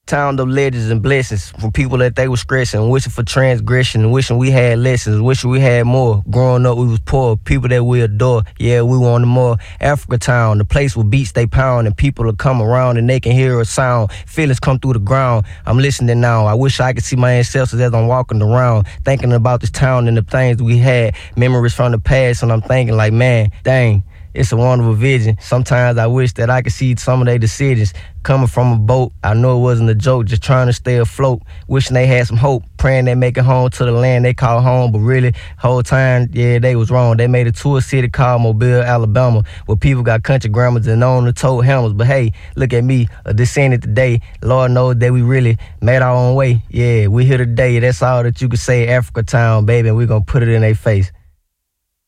Town of legends and blessings from people that they was stressing, wishing for transgression, wishing we had lessons, wishing we had more. Growing up, we was poor, people that we adore. Yeah, we wanted more. Africa Town, the place where beats they pound and people will come around and they can hear a sound. Feelings come through the ground. I'm listening now. I wish I could see my ancestors as I'm walking around, thinking about this town and the things we had, memories from the past, and I'm thinking like, man, dang. It's a wonderful vision. Sometimes I wish that I could see some of their decisions coming from a boat. I know it wasn't a joke, just trying to stay afloat, wishing they had some hope, praying they make it home to the land they call home. But really, whole time, yeah, they was wrong. They made it to a city called Mobile, Alabama, where people got country grandmas and own the tote hammers. But hey, look at me, a descendant today. Lord knows that we really made our own way. Yeah, we here today. That's all that you can say, Africa Town, baby, and we gonna put it in their face.